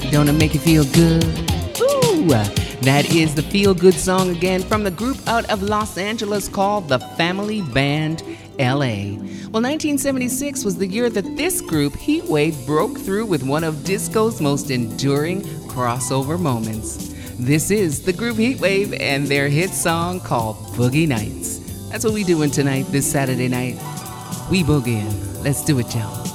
Don't it make you feel good? Ooh, that is the feel-good song again from the group out of Los Angeles called the Family Band LA. Well, 1976 was the year that this group, Heatwave, broke through with one of disco's most enduring crossover moments. This is the group Heatwave and their hit song called Boogie Nights. That's what we doing tonight, this Saturday night. We boogieing. Let's do it, y'all.